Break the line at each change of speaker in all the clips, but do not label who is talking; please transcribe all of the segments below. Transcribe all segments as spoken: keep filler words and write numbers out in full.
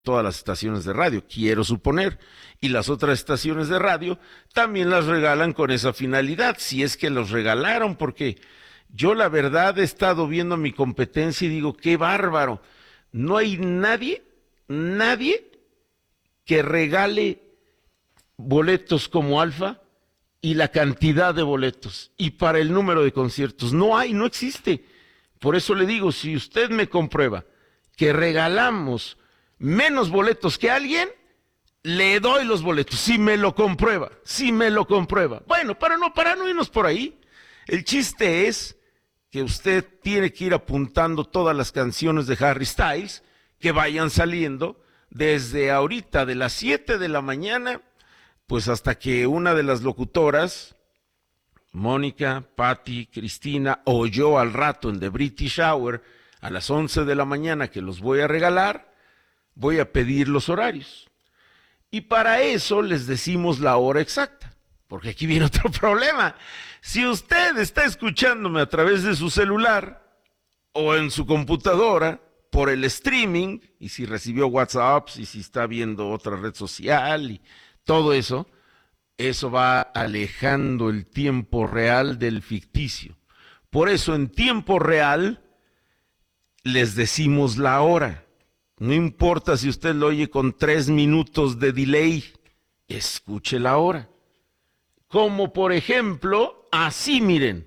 todas las estaciones de radio, quiero suponer, y las otras estaciones de radio también las regalan con esa finalidad, si es que los regalaron, porque yo la verdad he estado viendo mi competencia y digo, qué bárbaro, no hay nadie, nadie que regale boletos como Alfa y la cantidad de boletos y para el número de conciertos. No hay, no existe. Por eso le digo, si usted me comprueba que regalamos menos boletos que alguien, le doy los boletos, si me lo comprueba, si me lo comprueba. Bueno, para no, para no irnos por ahí, el chiste es que usted tiene que ir apuntando todas las canciones de Harry Styles que vayan saliendo desde ahorita de las siete de la mañana, pues hasta que una de las locutoras, Mónica, Patti, Cristina o yo al rato en The British Hour, a las once de la mañana que los voy a regalar, voy a pedir los horarios. Y para eso les decimos la hora exacta, porque aquí viene otro problema. Si usted está escuchándome a través de su celular o en su computadora, por el streaming, y si recibió WhatsApps, y si está viendo otra red social, y todo eso, eso va alejando el tiempo real del ficticio. Por eso en tiempo real les decimos la hora. No importa si usted lo oye con tres minutos de delay, escuche la hora. Como por ejemplo, así miren.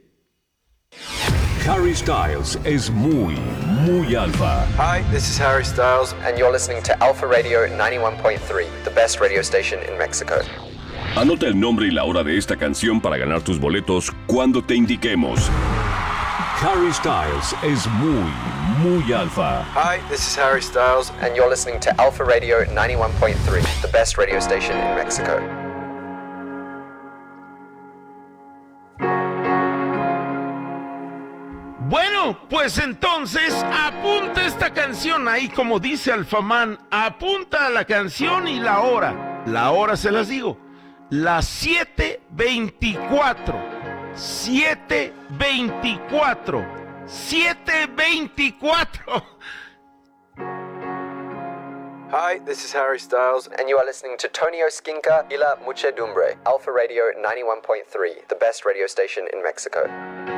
Harry Styles es muy, muy alfa.
Hi, this is Harry Styles, and you're listening to Alpha Radio ninety-one point three, the best radio station in Mexico.
Anota el nombre y la hora de esta canción para ganar tus boletos cuando te indiquemos. Harry Styles es muy, muy alfa.
Hi, this is Harry Styles, and you're listening to Alpha Radio ninety-one point three, the best radio station in Mexico.
Bueno, pues entonces apunta esta canción ahí, como dice Alfamán, apunta la canción y la hora. La hora se las digo, las siete veinticuatro, siete veinticuatro, siete veinticuatro.
Hi, this is Harry Styles, and you are listening to Tonio Skinka y La Muchedumbre, Alpha Radio ninety-one point three, the best radio station in Mexico.